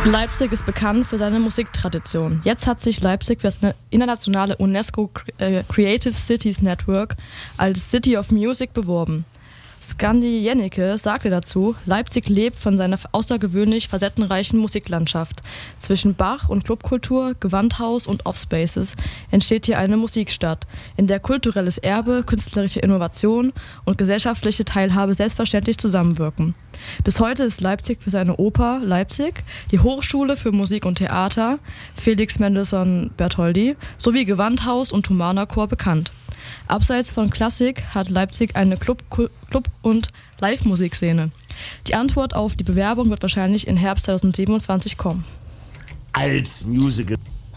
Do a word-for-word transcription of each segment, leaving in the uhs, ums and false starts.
Leipzig ist bekannt für seine Musiktradition. Jetzt hat sich Leipzig für das internationale UNESCO Creative Cities Network als City of Music beworben. Scandi Jennecke sagte dazu, Leipzig lebt von seiner außergewöhnlich facettenreichen Musiklandschaft. Zwischen Bach und Clubkultur, Gewandhaus und Offspaces entsteht hier eine Musikstadt, in der kulturelles Erbe, künstlerische Innovation und gesellschaftliche Teilhabe selbstverständlich zusammenwirken. Bis heute ist Leipzig für seine Oper Leipzig, die Hochschule für Musik und Theater Felix Mendelssohn Bartholdy sowie Gewandhaus und Thomaner Chor bekannt. Abseits von Klassik hat Leipzig eine Club-, Club- und Live-Musikszene. Die Antwort auf die Bewerbung wird wahrscheinlich im Herbst zweitausendsiebenundzwanzig kommen. Als Musical.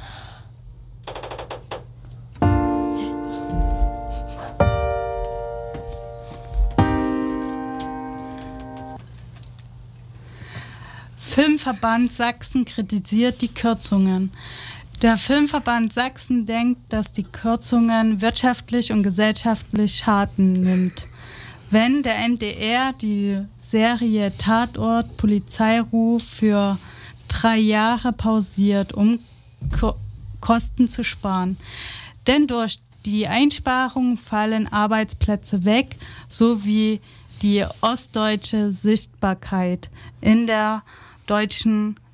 Filmverband Sachsen kritisiert die Kürzungen. Der Filmverband Sachsen denkt, dass die Kürzungen wirtschaftlich und gesellschaftlich Schaden nimmt. Wenn der N D R die Serie Tatort Polizeiruf für drei Jahre pausiert, um Ko- Kosten zu sparen. Denn durch die Einsparungen fallen Arbeitsplätze weg, sowie die ostdeutsche Sichtbarkeit in der deutschen